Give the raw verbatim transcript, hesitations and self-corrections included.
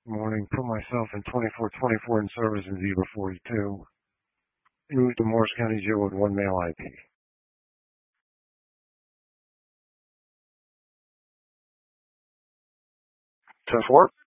Morning. Put myself in twenty-four twenty-four in service in Zebra forty-two. En route to Morris County Jail with one male I P. ten four.